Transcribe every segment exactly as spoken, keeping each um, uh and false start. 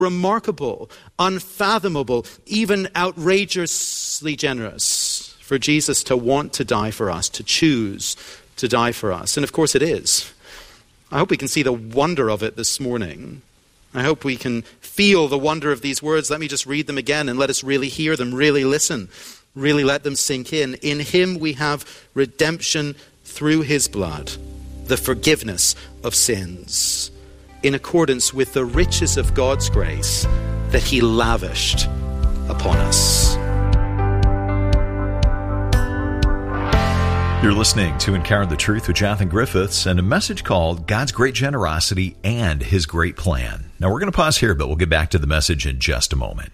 remarkable, unfathomable, even outrageously generous for Jesus to want to die for us, to choose to die for us. And of course it is. I hope we can see the wonder of it this morning. I hope we can feel the wonder of these words. Let me just read them again and let us really hear them, really listen, really let them sink in. In him we have redemption through his blood, the forgiveness of sins, in accordance with the riches of God's grace that he lavished upon us. You're listening to Encounter the Truth with Jonathan Griffiths and a message called God's Great Generosity and His Great Plan. Now we're going to pause here, but we'll get back to the message in just a moment.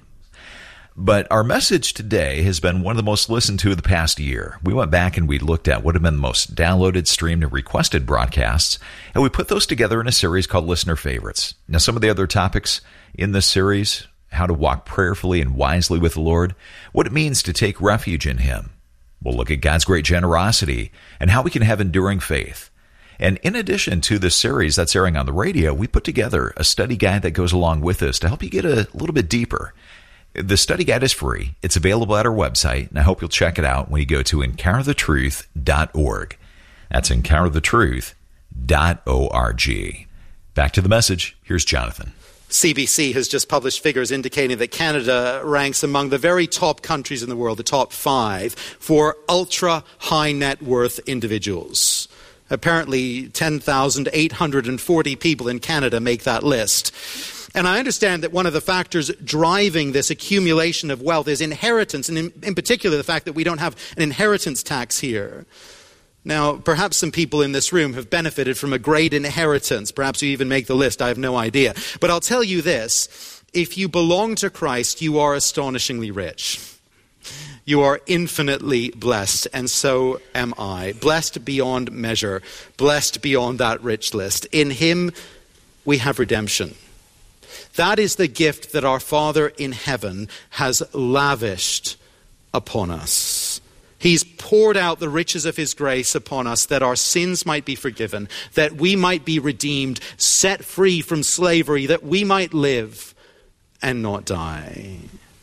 But our message today has been one of the most listened to of the past year. We went back and we looked at what have been the most downloaded, streamed, and requested broadcasts, and we put those together in a series called Listener Favorites. Now some of the other topics in this series, how to walk prayerfully and wisely with the Lord, what it means to take refuge in Him. We'll look at God's great generosity and how we can have enduring faith. And in addition to this series that's airing on the radio, we put together a study guide that goes along with this to help you get a little bit deeper. The study guide is free. It's available at our website, and I hope you'll check it out when you go to encounter the truth dot org. That's encounter the truth dot org. Back to the message. Here's Jonathan. C B C has just published figures indicating that Canada ranks among the very top countries in the world, the top five, for ultra-high net worth individuals. Apparently, ten thousand eight hundred forty people in Canada make that list. And I understand that one of the factors driving this accumulation of wealth is inheritance, and in, in particular the fact that we don't have an inheritance tax here. Now, perhaps some people in this room have benefited from a great inheritance. Perhaps you even make the list. I have no idea. But I'll tell you this. If you belong to Christ, you are astonishingly rich. You are infinitely blessed, and so am I. Blessed beyond measure. Blessed beyond that rich list. In Him, we have redemption. That is the gift that our Father in heaven has lavished upon us. He's poured out the riches of His grace upon us that our sins might be forgiven, that we might be redeemed, set free from slavery, that we might live and not die.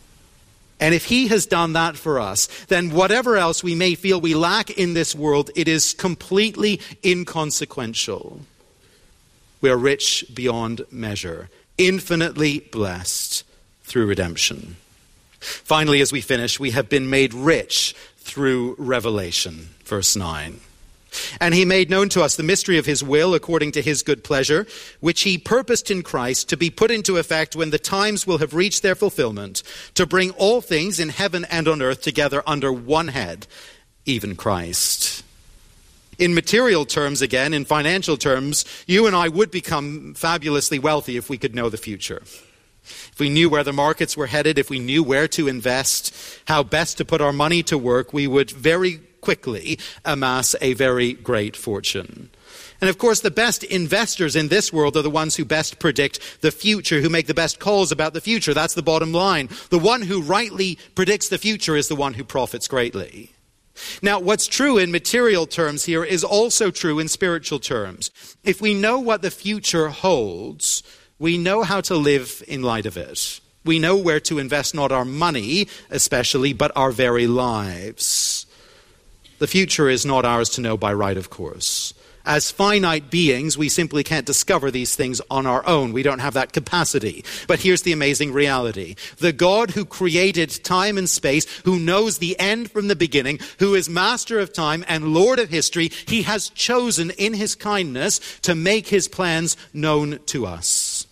And if He has done that for us, then whatever else we may feel we lack in this world, it is completely inconsequential. We are rich beyond measure, infinitely blessed through redemption. Finally, as we finish, we have been made rich through revelation. Verse nine. And He made known to us the mystery of His will according to His good pleasure, which He purposed in Christ to be put into effect when the times will have reached their fulfillment, to bring all things in heaven and on earth together under one head, even Christ. In material terms, again, in financial terms, you and I would become fabulously wealthy if we could know the future. If we knew where the markets were headed, if we knew where to invest, how best to put our money to work, we would very quickly amass a very great fortune. And of course, the best investors in this world are the ones who best predict the future, who make the best calls about the future. That's the bottom line. The one who rightly predicts the future is the one who profits greatly. Now, what's true in material terms here is also true in spiritual terms. If we know what the future holds, we know how to live in light of it. We know where to invest not our money, especially, but our very lives. The future is not ours to know by right, of course. As finite beings, we simply can't discover these things on our own. We don't have that capacity. But here's the amazing reality. The God who created time and space, who knows the end from the beginning, who is master of time and Lord of history, He has chosen in His kindness to make His plans known to us.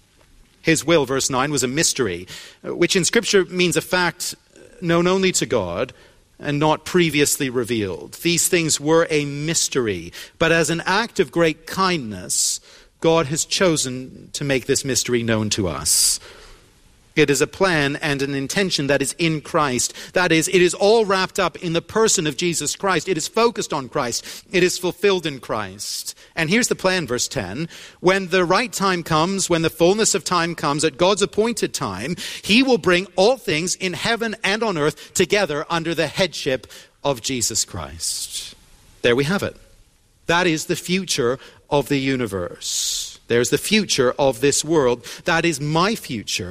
His will, verse nine, was a mystery, which in Scripture means a fact known only to God and not previously revealed. These things were a mystery, but as an act of great kindness, God has chosen to make this mystery known to us. It is a plan and an intention that is in Christ. That is, it is all wrapped up in the person of Jesus Christ. It is focused on Christ. It is fulfilled in Christ. And here's the plan, verse ten. When the right time comes, when the fullness of time comes, at God's appointed time, He will bring all things in heaven and on earth together under the headship of Jesus Christ. There we have it. That is the future of the universe. There's the future of this world. That is my future.